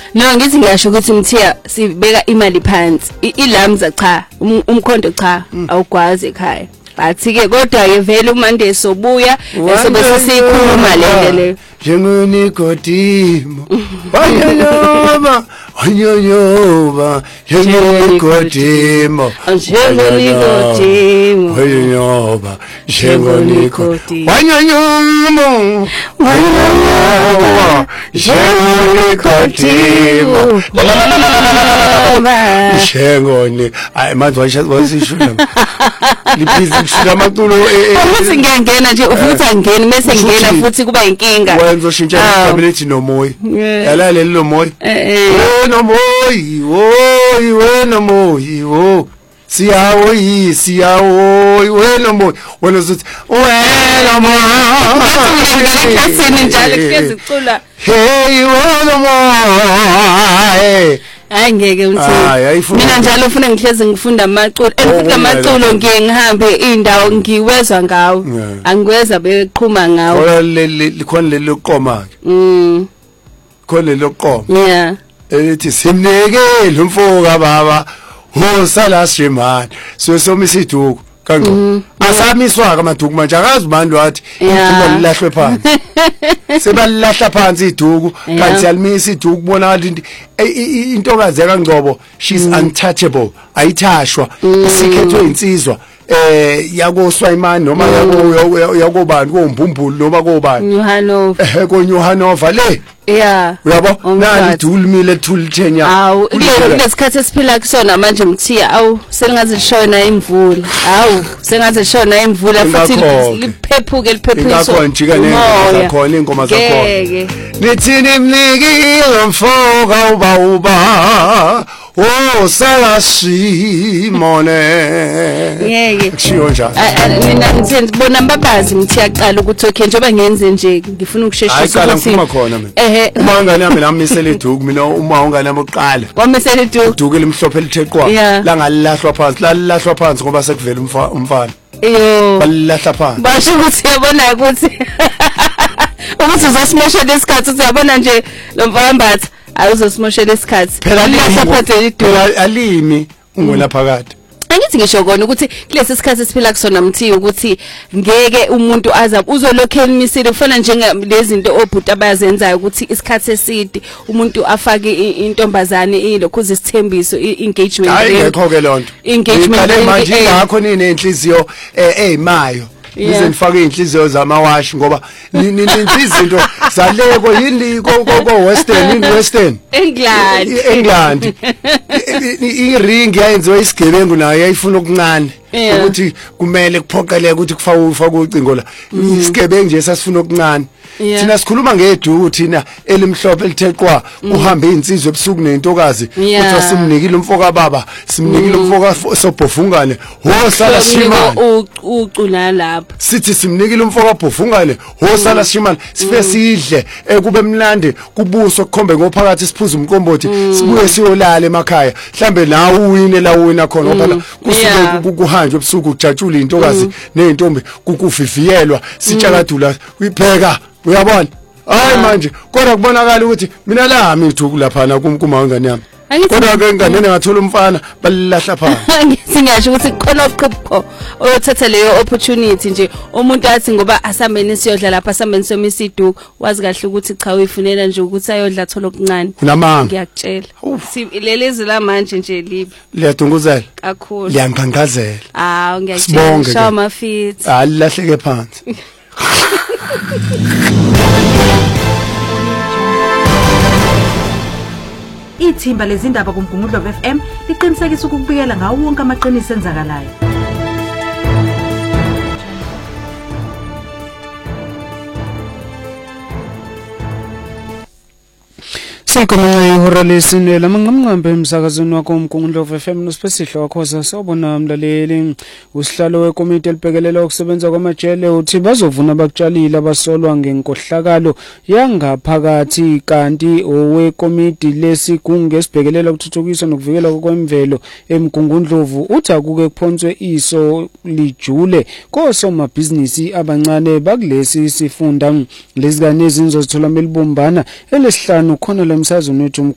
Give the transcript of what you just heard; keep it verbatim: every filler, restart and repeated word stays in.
No ngithi ngisho ukuthi Mthiya sibeka imali phansi ilamza cha umkhonto cha awugwazi ekhaya bathi ke kodwa ke vele uMande sobuya sobe sisikhuluma lento le njengoni godimo wanyonyoba wanyonyoba njengoni godimo njengoni godimo wanyonyoba njengoni godimo wanyonyoba wanyonyoba njengoni godimo njengoni ay manje wasishula libizi kushila amaculo ukuthi ngiyangena nje ufutha ngene bese ngena futhi kuba inkinga wenzo shintsha igabelethi nomoya yala leli lomoya no moyi woyi wena moyi wo siyawo yi siyawo wena moyi wena uthi wena moyi kasini njalo kuyeza icula hey wena moyi angeke Mthiya mina njalo ufuna ngihleze ngifunda amaculo enfuthi amaculo ngiye ngihambe indawo ngiwezwa ngawo angiweza beqhuma ngawo khona leli khona leli loqoma ke mm khona leli loqoma yeah elithi simnekele umfoka baba usala shimani so somisa iduku kanqo asamiswa ka maduku manje akazi ubani wathi iduku lilahlwe phansi sebalilahla phansi iduku kanti yalimisa iduku kubonakala into intokazi kaNgcobo she's untouchable ayithashwa isikhethwe insizwa eh yako Swayimani noma yako yakobani koMbumbulu noma kobani Johanova eh ko Johanova le yeah uyabo nani idulumile ethulithenya awu kulesikhathi esiphila kusona manje Mthiya awu sengaze lishona imvula awu sengaze lishona imvula futhi liphephuke liphephuso ngakho njika nengoza khona ingoma zakhona nithini mnikile mfoka uba uba oh sala simone yeke kushiyo njalo mina ngithe bona mbabazi Mthiya qala ukuthi okay njoba ngenze nje ngifuna ukusheshisa ukuthi ehe uma ungane yami namisela iduku mina uma ungane yami uqala wamesela iduku iduku elimhlophe litheqwa la ngalilahlwa phansi la lilahlwa phansi ngoba sekuvela umfana yo balilahla phansi basho ukuthi yabona ukuthi ukuthi uzosimosha lesikhathi uyabona nje lo mfambatha awuzosimosha lesikhathi phela phela alimi ungwela phakathi angithi ngisho kona ukuthi kulesi sikhathi siphila kusona Mthiya ukuthi ngeke umuntu azab uzolokhe emisile kufana njengalezi zinto obhuti abazenzayo ukuthi isikhathi eside umuntu afake intombazane ilokho uzisithembiso engagement ayikho ke lonto engagement manje ngakho nini enhliziyo ezimayo nize nifake inhliziyo zamawashi ngoba ninhliziyo zaleko yini ko ko western in western England England iring yayenziwe isigebengu nayo yayifuna okuncane ukuthi kumele kuphoqeleke ukuthi kufawe ufake ucingo la isigebengu nje sasifuna okuncane thina sikhuluma ngeduku thina elimhlophe elitheqwa kuhambe insizwe ebusuku nentokazi kuthi simnikile umfoka baba simnikile umfoka sobhofungane hosala shimani ucula lapha sithi simnikile umfoka bhofungane hosala shimani sife sidle ekube mlande kubuso kukhombe ngophakathi siphuza umqombothi sibuye siyolala emakhaya mhlambe la uwine la uwina khona ngoba kusuke kuhanjwe ebusuku kujatshula intokazi nezintombi kukuviviyelwa sitshakadula uyipheka uyabona hayi manje kodwa kubonakala ukuthi mina la mithuku lapha na kumkuma ngane yami kodwa ke ngane ngathola umfana balilahla phansi singasho ukuthi khona oqhubho oyothatha leyo opportunity nje umuntu athi ngoba asambeni siyodla lapha asambeni somisa iduku wazi kahle ukuthi cha uyifunela nje ukuthi ayodla thola okuncane namanga ngiyakutshela lelezi la manje nje libe liyadunguzela kakhulu liyangangazela ah ngiyakutshela shawa mafit alilahleke phansi Ithimba lezindaba kuMgungundlo F M liqinisekisa ukubikela ngawo wonke amaqiniso enzakalayo. Sikhona ihora lesine lamanqamqambe emsakazweni wakho uMgungundlo F M nosipesihle wakhoza sawubona mlaleli usihlalo wekomiti elibhekelela ukusebenza kwamajele uthi bazovuna abakutshalile abasolwa ngenkohlakalo yangaphakathi kanti owekomiti lesigungu esibhekelela ukuthuthukiswa nokuvikela kwemvelo eMgungundlovu uthi akuke kuphonswe iso lijule kosomabhizinisi abancane bakulesi sifunda lezikane ezinzozithola melibumbana elesihlanu khona lemsazweni wethu